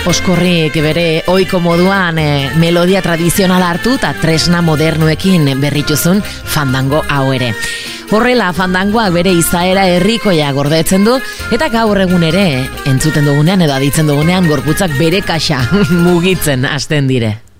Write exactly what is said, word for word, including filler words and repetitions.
Oskorrik bere ohiko moduan e, melodia tradizionala hartu eta tresna modernuekin berrituzun fandango hau ere. Horrela fandangoak bere izaera herrikoia gordetzen du eta gaur egun ere entzuten dugunean edo aditzen dugunean gorputzak bere kaxa mugitzen hasten dire.